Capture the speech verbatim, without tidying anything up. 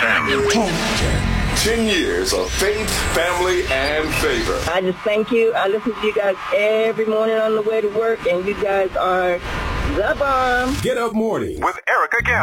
M. ten. Ten years of faith, family, and favor. I just thank you. I listen to you guys every morning on the way to work, and you guys are the bomb. Get Up Morning with Erica Campbell.